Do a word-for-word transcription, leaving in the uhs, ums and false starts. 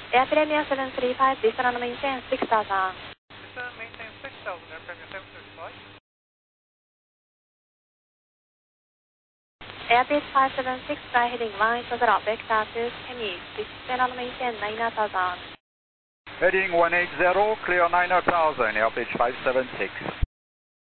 Air Premier seven three five, descend and maintain six thousand. Descend and maintain six thousand, Air Premier seven three five. Airbus five seven six, fly heading one eight zero, vector to Kemi, descend and maintain nine thousand. Heading one eight zero, clear nine thousand, Airbus five seven six.